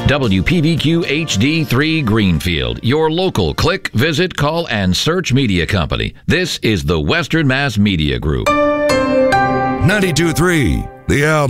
WPVQ HD3 Greenfield, your local click, visit, call, and search media company. This is the Western Mass Media Group. 92.3, The Album.